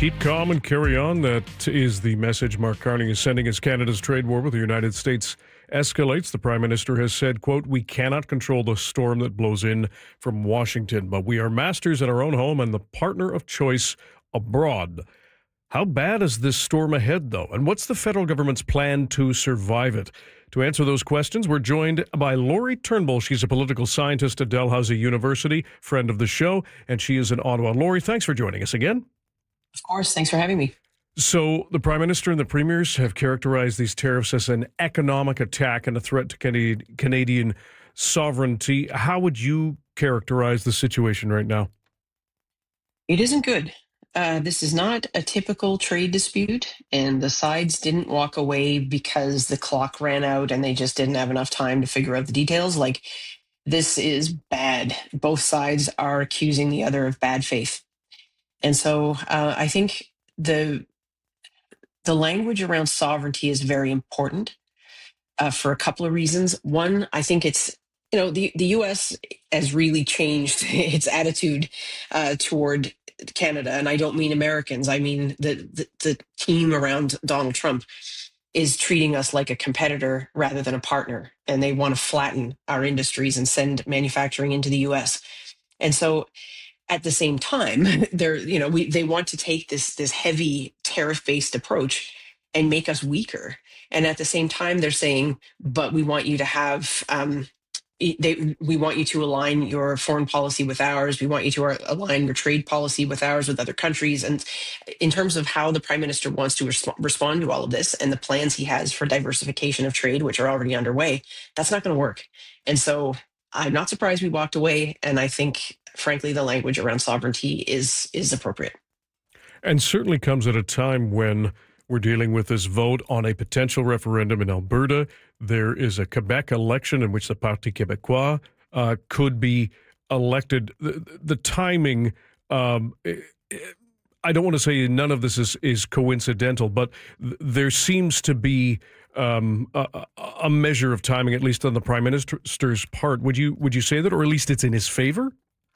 Keep calm and carry on. That is the message Mark Carney is sending as Canada's trade war with the United States escalates. The Prime Minister has said, quote, "We cannot control the storm that blows in from Washington, but we are masters in our own home and the partner of choice abroad." How bad is this storm ahead, though? And what's the federal government's plan to survive it? To answer those questions, we're joined by Lori Turnbull. She's a political scientist at Dalhousie University, friend of the show, and she is in Ottawa. Lori, thanks for joining us again. Of course. Thanks for having me. So the Prime Minister and the Premiers have characterized these tariffs as an economic attack and a threat to Canadian sovereignty. How would you characterize the situation right now? It isn't good. This is not a typical trade dispute, and the sides didn't walk away because the clock ran out and they just didn't have enough time to figure out the details. Like, this is bad. Both sides are accusing the other of bad faith. And so I think the language around sovereignty is very important for a couple of reasons. One, I think it's, the U.S. has really changed its attitude toward Canada. And I don't mean Americans. I mean the team around Donald Trump is treating us like a competitor rather than a partner. And they want to flatten our industries and send manufacturing into the U.S. And so at the same time, they want to take this heavy tariff-based approach and make us weaker. And at the same time, they're saying, but we want you to have, we want you to align your foreign policy with ours. We want you to align your trade policy with ours, with other countries. And in terms of how the Prime Minister wants to respond to all of this and the plans he has for diversification of trade, which are already underway, that's not going to work. And so I'm not surprised we walked away. And I think, frankly, the language around sovereignty is appropriate. And certainly comes at a time when we're dealing with this vote on a potential referendum in Alberta. There is a Quebec election in which the Parti Québécois could be elected. The timing, I don't want to say none of this is coincidental, but there seems to be a measure of timing, at least on the Prime Minister's part. Would you say that, or at least it's in his favor?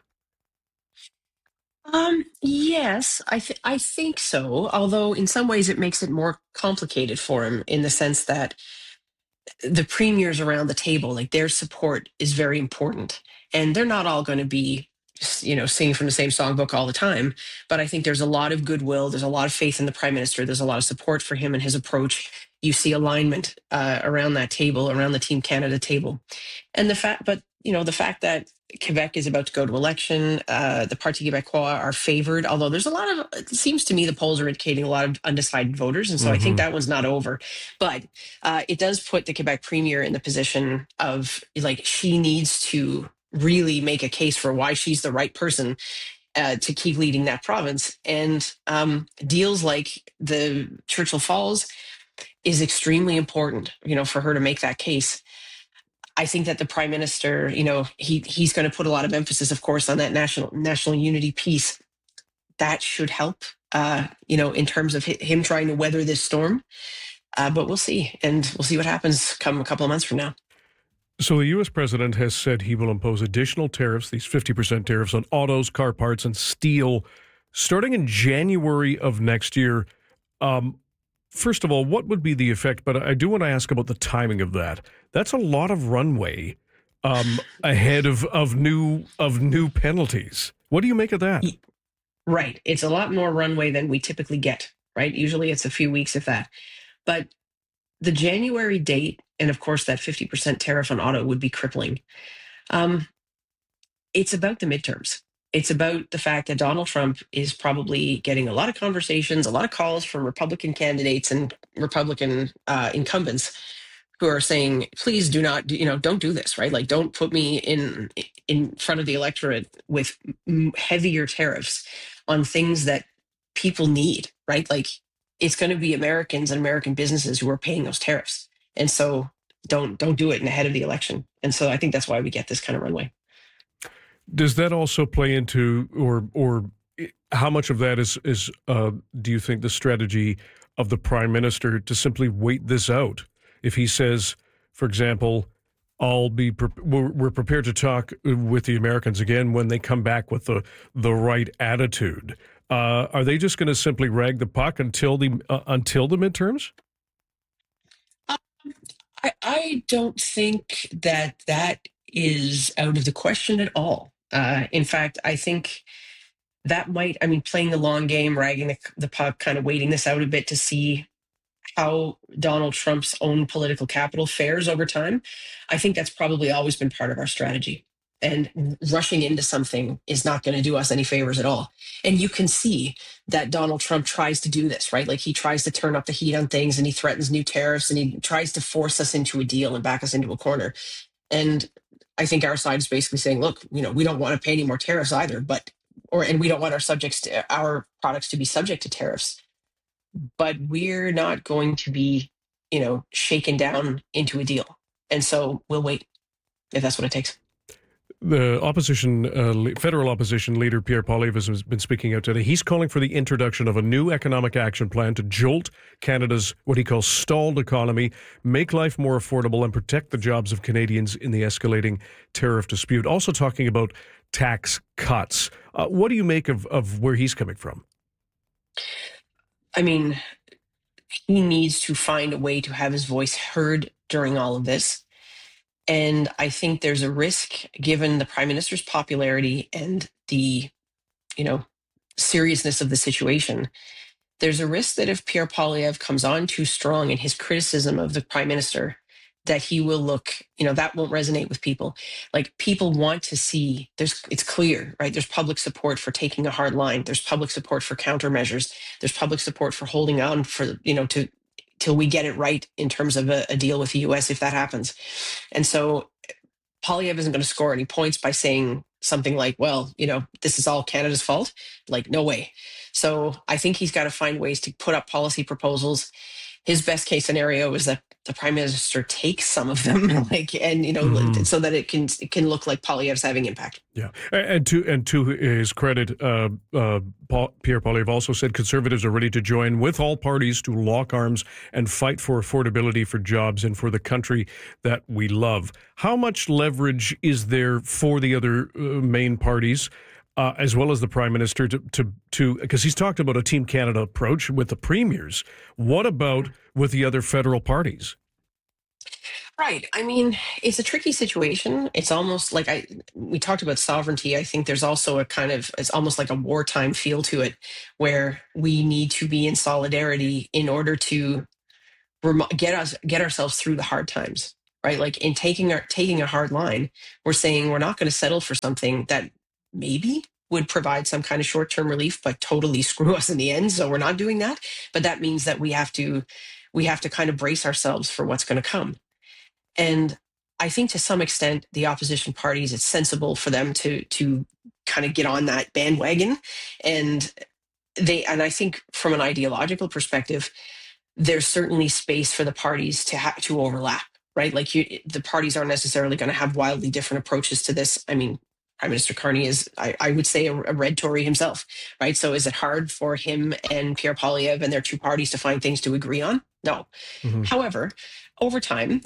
Yes, I think so. Although in some ways it makes it more complicated for him in the sense that the premiers around the table, like, their support is very important, and they're not all going to be, singing from the same songbook all the time. But I think there's a lot of goodwill. There's a lot of faith in the Prime Minister. There's a lot of support for him and his approach. You see alignment around that table, around the Team Canada table, and the fact that Quebec is about to go to election, the Parti Québécois are favored, although there's it seems to me the polls are indicating a lot of undecided voters. And so I think that one's not over. But it does put the Quebec Premier in the position of, she needs to really make a case for why she's the right person to keep leading that province. And deals like the Churchill Falls is extremely important, for her to make that case. I think that the Prime Minister, he's going to put a lot of emphasis, of course, on that national unity piece. That should help, in terms of him trying to weather this storm. But we'll see. And we'll see what happens come a couple of months from now. So the U.S. president has said he will impose additional tariffs, these 50% tariffs on autos, car parts, and steel, starting in January of next year. First of all, what would be the effect? But I do want to ask about the timing of that. That's a lot of runway ahead of new penalties. What do you make of that? Right. It's a lot more runway than we typically get, right? Usually it's a few weeks, if that. But the January date, and of course that 50% tariff on auto would be crippling. It's about the midterms. It's about the fact that Donald Trump is probably getting a lot of conversations, a lot of calls from Republican candidates and Republican incumbents who are saying, please do not, don't do this, right? Like, don't put me in front of the electorate with heavier tariffs on things that people need, right? Like, it's going to be Americans and American businesses who are paying those tariffs. And so don't do it ahead of the election. And so I think that's why we get this kind of runway. Does that also play into, or how much of that is do you think the strategy of the Prime Minister to simply wait this out? If he says, for example, we're prepared to talk with the Americans again when they come back with the right attitude. Are they just going to simply rag the puck until the midterms? I don't think that is out of the question at all. In fact, I think that might, I mean, playing the long game, ragging the puck, kind of waiting this out a bit to see how Donald Trump's own political capital fares over time. I think that's probably always been part of our strategy. And rushing into something is not going to do us any favors at all. And you can see that Donald Trump tries to do this, right? Like he tries to turn up the heat on things and he threatens new tariffs and he tries to force us into a deal and back us into a corner. And I think our side is basically saying, look, we don't want to pay any more tariffs either, and we don't want our products to be subject to tariffs. But we're not going to be, shaken down into a deal. And so we'll wait if that's what it takes. The federal opposition leader, Pierre Poilievre, has been speaking out today. He's calling for the introduction of a new economic action plan to jolt Canada's, what he calls, stalled economy, make life more affordable, and protect the jobs of Canadians in the escalating tariff dispute. Also talking about tax cuts. What do you make of where he's coming from? I mean, he needs to find a way to have his voice heard during all of this. And I think there's a risk, given the prime minister's popularity and the, seriousness of the situation. There's a risk that if Pierre Poilievre comes on too strong in his criticism of the prime minister, that he will look, that won't resonate with people. Like, people want to see, it's clear, right? There's public support for taking a hard line. There's public support for countermeasures. There's public support for holding on for, till we get it right in terms of a deal with the US, if that happens. And so Poilievre isn't going to score any points by saying something like, well, this is all Canada's fault. Like, no way. So I think he's got to find ways to put up policy proposals. His best case scenario is that the prime minister takes some of them, so that it can look like Poilievre's having impact. Yeah, and to his credit, Pierre Poilievre also said Conservatives are ready to join with all parties to lock arms and fight for affordability for jobs and for the country that we love. How much leverage is there for the other main parties? As well as the Prime Minister, to because he's talked about a Team Canada approach with the premiers. What about with the other federal parties? Right. I mean, it's a tricky situation. It's almost like we talked about sovereignty. I think there's also it's almost like a wartime feel to it, where we need to be in solidarity in order to get ourselves through the hard times. Right. Like, in taking a hard line, we're saying we're not going to settle for something that maybe would provide some kind of short-term relief, but totally screw us in the end. So we're not doing that. But that means that we have to kind of brace ourselves for what's going to come. And I think to some extent, the opposition parties, it's sensible for them to kind of get on that bandwagon. And I think from an ideological perspective, there's certainly space for the parties to overlap, right? Like, the parties aren't necessarily going to have wildly different approaches to this. I mean, Prime Minister Carney is, I would say, a red Tory himself, right? So is it hard for him and Pierre Poilievre and their two parties to find things to agree on? No. Mm-hmm. However, over time,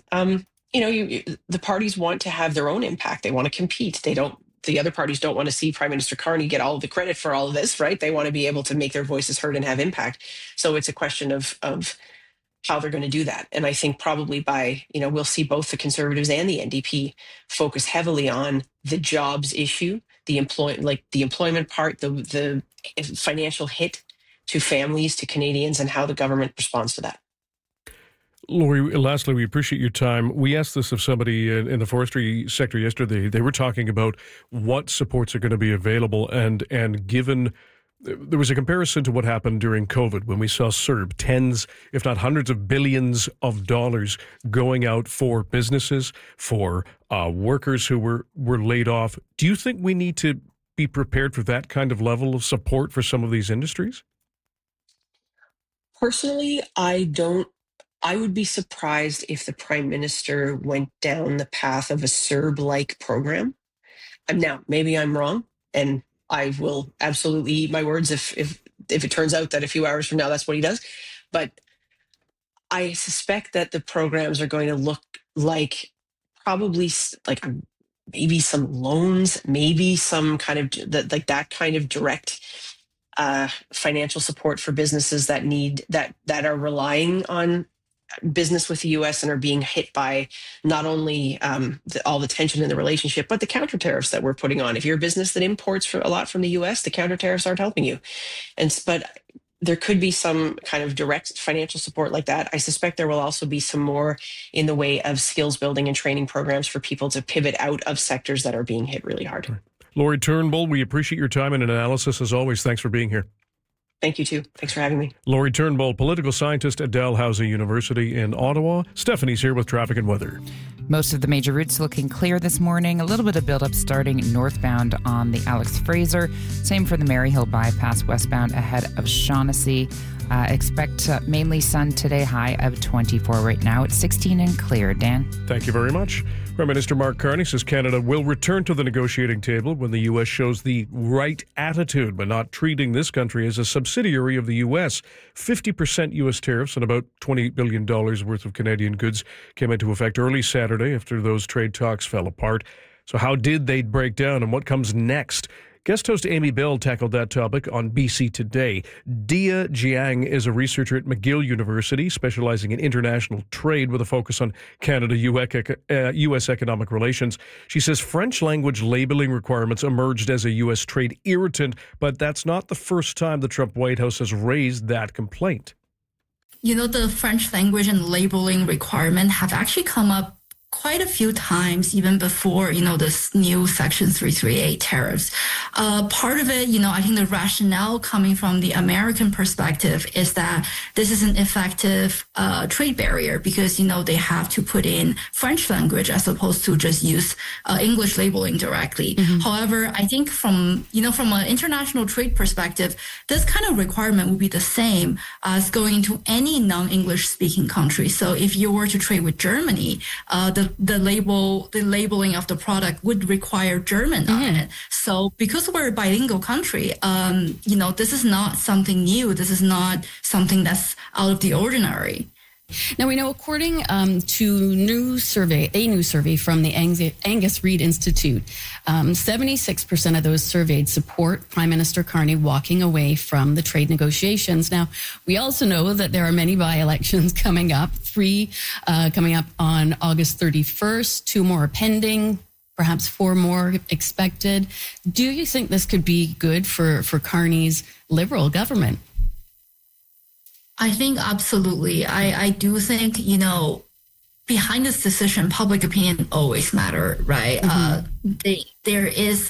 the parties want to have their own impact. They want to compete. The other parties don't want to see Prime Minister Carney get all of the credit for all of this, right? They want to be able to make their voices heard and have impact. So it's a question of how they're going to do that. And I think probably we'll see both the Conservatives and the NDP focus heavily on the jobs issue, the employment part, the financial hit to families, to Canadians, and how the government responds to that. Lori, lastly, we appreciate your time. We asked this of somebody in the forestry sector yesterday. They were talking about what supports are going to be available, and given there was a comparison to what happened during COVID when we saw CERB, tens, if not hundreds of billions of dollars going out for businesses, for workers who were laid off. Do you think we need to be prepared for that kind of level of support for some of these industries? Personally, I don't. I would be surprised if the Prime Minister went down the path of a CERB-like program. Now, maybe I'm wrong, and I will absolutely eat my words if it turns out that a few hours from now that's what he does. But I suspect that the programs are going to look like probably like maybe some loans, maybe some kind of that kind of direct financial support for businesses that are relying on business with the U.S. and are being hit by not only all the tension in the relationship, but the counter tariffs that we're putting on. If you're a business that imports a lot from the U.S., the counter tariffs aren't helping you. But there could be some kind of direct financial support like that. I suspect there will also be some more in the way of skills building and training programs for people to pivot out of sectors that are being hit really hard. Right. Laurie Turnbull, we appreciate your time and analysis as always. Thanks for being here. Thank you, too. Thanks for having me. Laurie Turnbull, political scientist at Dalhousie University in Ottawa. Stephanie's here with traffic and weather. Most of the major routes looking clear this morning. A little bit of buildup starting northbound on the Alex Fraser. Same for the Maryhill bypass westbound ahead of Shaughnessy. Expect mainly sun today, high of 24 right now. It's 16 and clear. Dan? Thank you very much. Prime Minister Mark Carney says Canada will return to the negotiating table when the U.S. shows the right attitude by not treating this country as a subsidiary of the U.S. 50% U.S. tariffs on about $28 billion worth of Canadian goods came into effect early Saturday after those trade talks fell apart. So how did they break down and what comes next? Guest host Amy Bell tackled that topic on BC Today. Dia Jiang is a researcher at McGill University, specializing in international trade with a focus on Canada-U.S. economic relations. She says French language labeling requirements emerged as a U.S. trade irritant, but that's not the first time the Trump White House has raised that complaint. You know, the French language and labeling requirement have actually come up quite a few times, even before, this new Section 338 tariffs. Part of it, I think the rationale coming from the American perspective is that this is an effective trade barrier because, they have to put in French language as opposed to just use English labeling directly. Mm-hmm. However, I think from an international trade perspective, this kind of requirement would be the same as going into any non-English speaking country. So if you were to trade with Germany, the labeling of the product would require German on it. So because we're a bilingual country, this is not something new. This is not something that's out of the ordinary. Now, we know, according to a new survey from the Angus Reid Institute, 76% of those surveyed support Prime Minister Carney walking away from the trade negotiations. Now, we also know that there are many by-elections coming up, 3 coming up on August 31st, 2 more pending, perhaps 4 more expected. Do you think this could be good for Carney's Liberal government? I think absolutely. I do think, behind this decision, public opinion always matter, right? Mm-hmm. There is